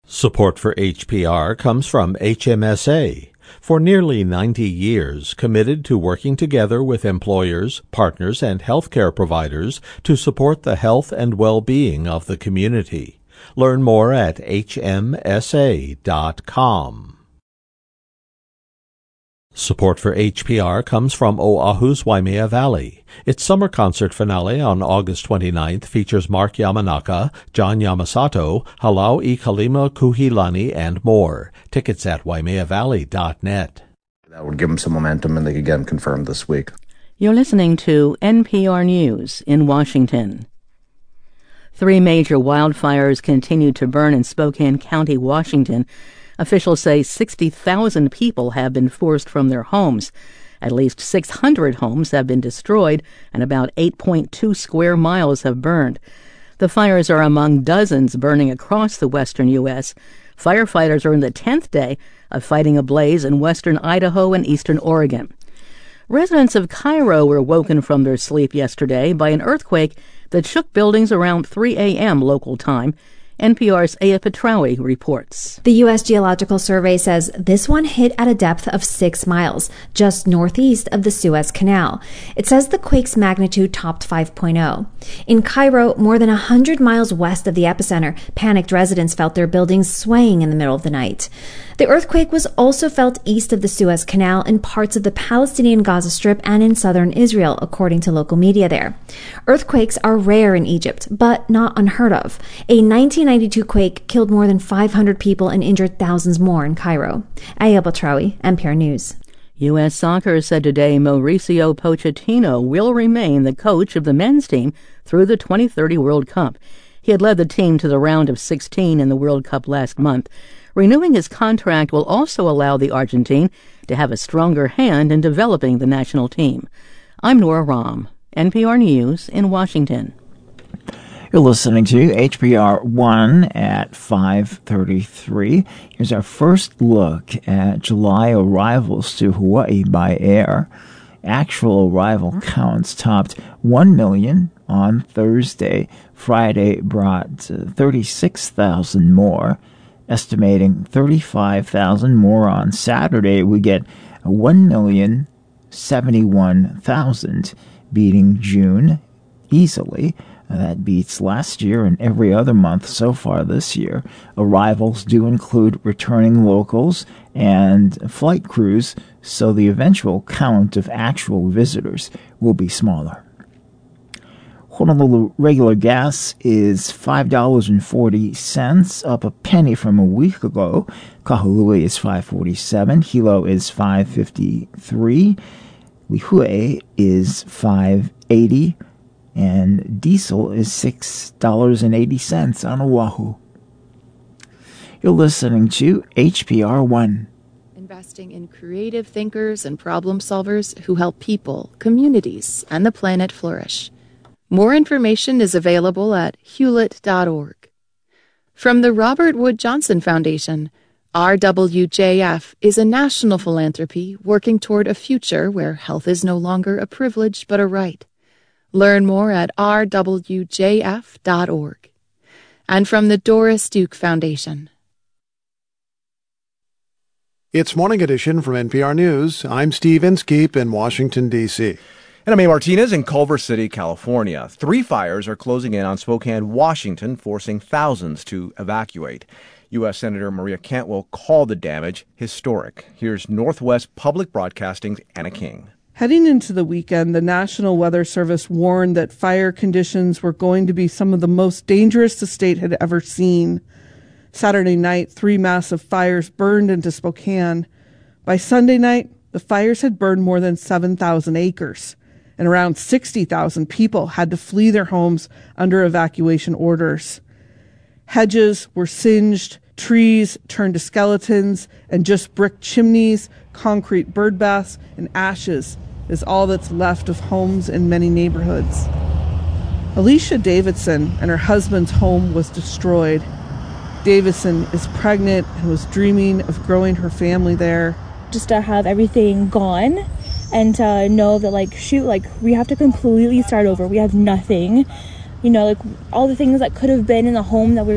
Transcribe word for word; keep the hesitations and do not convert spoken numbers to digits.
Support for H P R comes from H M S A. For nearly ninety years, committed to working together with employers, partners, and healthcare providers to support the health and well-being of the community. Learn more at H M S A dot com. Support for H P R comes from Oahu's Waimea Valley. Its summer concert finale on August twenty-ninth features Mark Yamanaka, John Yamasato, Halau I Kalima Kuhilani, and more. Tickets at Waimea Valley dot net. That would give them some momentum, and they could get them confirmed this week. You're listening to N P R News in Washington. Three major wildfires continue to burn in Spokane County, Washington. Officials say sixty thousand people have been forced from their homes. At least six hundred homes have been destroyed, and about eight point two square miles have burned. The fires are among dozens burning across the western U S Firefighters are in the tenth day of fighting a blaze in western Idaho and eastern Oregon. Residents of Cairo were woken from their sleep yesterday by an earthquake that shook buildings around three a.m. local time. N P R's Aya Petraoui reports. The U S Geological Survey says this one hit at a depth of six miles, just northeast of the Suez Canal. It says the quake's magnitude topped five point oh. In Cairo, more than one hundred miles west of the epicenter, panicked residents felt their buildings swaying in the middle of the night. The earthquake was also felt east of the Suez Canal in parts of the Palestinian Gaza Strip and in southern Israel, according to local media there. Earthquakes are rare in Egypt, but not unheard of. A nineteen ninety-two quake killed more than five hundred people and injured thousands more in Cairo. Aya Petraoui, N P R News. U S Soccer said today Mauricio Pochettino will remain the coach of the men's team through the twenty thirty World Cup. He had led the team to the round of sixteen in the World Cup last month. Renewing his contract will also allow the Argentine to have a stronger hand in developing the national team. I'm Nora Rahm, N P R News in Washington. You're listening to H P R one at five thirty-three. Here's our first look at July arrivals to Hawaii by air. Actual arrival counts topped one million on Thursday. Friday brought thirty-six thousand more. Estimating thirty-five thousand more on Saturday, we get one million seventy-one thousand, beating June easily. That beats last year and every other month so far this year. Arrivals do include returning locals and flight crews, so the eventual count of actual visitors will be smaller. Honolulu regular gas is five dollars and forty cents, up a penny from a week ago. Kahului is five dollars and forty-seven cents. Hilo is five dollars and fifty-three cents. Lihue is five dollars and eighty cents. And diesel is six dollars and eighty cents on Oahu. You're listening to H P R one. Investing in creative thinkers and problem solvers who help people, communities, and the planet flourish. More information is available at hewlett dot org. From the Robert Wood Johnson Foundation, R W J F is a national philanthropy working toward a future where health is no longer a privilege but a right. Learn more at r w j f dot org. And from the Doris Duke Foundation. It's Morning Edition from N P R News. I'm Steve Inskeep in Washington, D C And I'm A. Martinez in Culver City, California. Three fires are closing in on Spokane, Washington, forcing thousands to evacuate. U S Senator Maria Cantwell called the damage historic. Here's Northwest Public Broadcasting's Anna King. Heading into the weekend, the National Weather Service warned that fire conditions were going to be some of the most dangerous the state had ever seen. Saturday night, three massive fires burned into Spokane. By Sunday night, the fires had burned more than seven thousand acres, and around sixty thousand people had to flee their homes under evacuation orders. Hedges were singed, trees turned to skeletons, and just brick chimneys, concrete bird baths, and ashes is all that's left of homes in many neighborhoods. Alicia Davidson and her husband's home was destroyed. Davidson is pregnant and was dreaming of growing her family there. Just to have everything gone and to know that, like, shoot, like, we have to completely start over. We have nothing. You know, like, all the things that could have been in the home that we